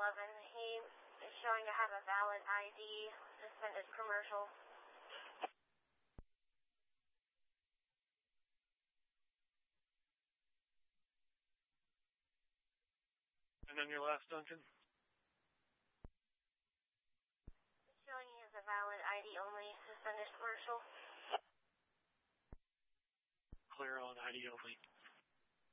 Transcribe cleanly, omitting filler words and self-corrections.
He is showing to have a valid ID, suspended commercial. And then your last, Duncan? It's showing he has a valid ID only, suspended commercial. Clear on ID only.